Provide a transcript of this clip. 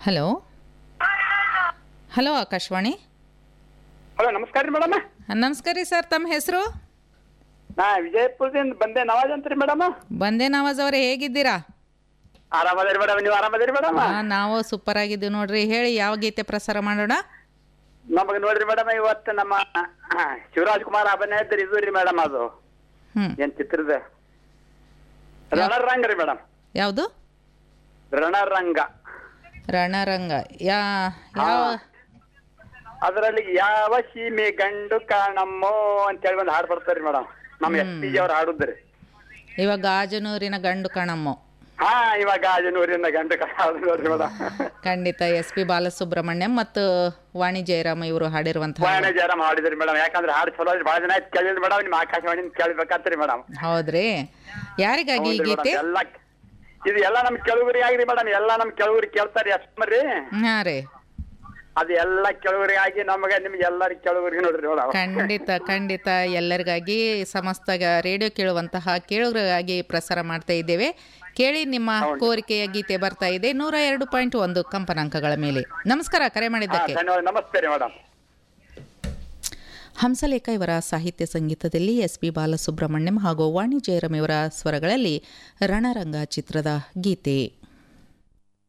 Hello hello Akashvani. Hello ನಮಸ್ಕಾರ ರೀ madam. ನಮಸ್ಕಾರ ರೀ ಸರ್, ತಮ್ಮ ಹೆಸರು? ನಾ ವಿಜಯಪುರದಿಂದ ಬಂದೆ ನವಾಜ್ ಅಂತ ರೀ ಮೇಡಮ್. ಬಂದೆ ನವಾಜ್ ಅವರೇ, ಹೇಗಿದ್ದೀರಾ? ಆರಾಮದಿರಿ ಮೇಡಮ್, ನೀವು ಆರಾಮದಿರಿ ಮೇಡಮ್? ನಾವು ಸೂಪರ್ ಆಗಿದ್ದೀವಿ ನೋಡ್ರಿ. ಹೇಳಿ, ಯಾವ ಗೀತೆ ಪ್ರಸಾರ ಮಾಡೋಣ? ನಮಗೆ ನೋಡ್ರಿ ಮೇಡಮ್, ಇವತ್ತು ನಮ್ಮ ಶಿವರಾಜ್ ಕುಮಾರ್ ಅಭಿನಯ ಇದ್ರಿ ಇದು ರೀ ಮೇಡಮ್, ಅದು ಏನ್ ಚಿತ್ರದ ರಣರಂಗ ರೀ ಮೇಡಮ್. ಯಾವುದು? ರಣರಂಗ. ರಣರಂಗ. ಯಾವ ಅದರಲ್ಲಿ ಯಾವ ಸೀಮೆ ಗಂಡು ಕಾಣಮ್ಮೋ ಅಂತೇಳಿ ಒಂದು ಹಾಡು ಬರ್ತಾರೆ ಮೇಡಮ್. ನಮ್ಮ SP ಅವ್ರು ಹಾಡುದ್ರಿ. ಇವಾಗ ಗಾಜನೂರಿನ ಗಂಡು ಕಣಮ್ಮೋ. ಹಾ, ಇವಾಗ ಗಾಜನೂರಿನ ಗಂಡು ಕಾಣ ನೋಡ್ರಿ ಮೇಡಮ್. ಖಂಡಿತ SP ಬಾಲಸುಬ್ರಹ್ಮಣ್ಯಂ ಮತ್ತು ವಾಣಿ ಜಯರಾಮ ಇವರು ಹಾಡಿರುವಂತಹ. ವಾಣಿ ಜಯರಾಮ್ ಹಾಡಿದ್ರಿ ಮೇಡಮ್. ಯಾಕಂದ್ರೆ ಹಾಡು ಚಲೋ ಭಾಳ ಜನ ಆಯ್ತು ಕೇಳಿದ್ರಿ ಮೇಡಮ್. ನಿಮ್ಮ ಆಕಾಶವಾಣಿ ಕೇಳ್ಬೇಕಂತ್ರಿ ಮೇಡಮ್. ಹೌದ್ರಿ? ಯಾರಿಗಾಗಿ ಈ ಗೀತೆ? ಇದು ಎಲ್ಲ ನಮ್ ಕೆಳಗುರಿಯಾಗ್ರಿ ಮೇಡಮ್. ಎಲ್ಲ ನಮ್ ಕೆಳಗುರಿ ಕೇಳ್ತಾರಿ ಅಷ್ಟಮರಿ. ಹಾ ರೀ, ಅದು ಎಲ್ಲ ಕೆಳಗುರಿಯಾಗಿ ನಮಗೆ ನಿಮ್ಗೆ ಎಲ್ಲರಿಗೆ ಕೆಳಗುರಿಗೆ ನೋಡ್ರಿ ಮೇಡಮ್. ಖಂಡಿತ ಖಂಡಿತ ಎಲ್ಲರಿಗಾಗಿ, ಸಮಸ್ತ ರೇಡಿಯೋ ಕೇಳುವಂತಹ ಕೇಳುಗರಿಗಾಗಿ ಪ್ರಸಾರ ಮಾಡ್ತಾ ಇದ್ದೇವೆ. ಕೇಳಿ, ನಿಮ್ಮ ಕೋರಿಕೆಯ ಗೀತೆ ಬರ್ತಾ ಇದೆ 102.1 ಕಂಪನಾಂಕಗಳ ಮೇಲೆ. ನಮಸ್ಕಾರ, ಕರೆ ಮಾಡಿದ್ದಕ್ಕೆ. ನಮಸ್ತೆ ರೀ ಮೇಡಮ್. ಹಂಸಲೇಖ ಇವರ ಸಾಹಿತ್ಯ ಸಂಗೀತದಲ್ಲಿ SP ಬಾಲಸುಬ್ರಹ್ಮಣ್ಯಂ ಹಾಗೂ ವಾಣಿ ಜಯರಾಮ್ ಇವರ ಸ್ವರಗಳಲ್ಲಿ ರಣರಂಗ ಚಿತ್ರದ ಗೀತೆ.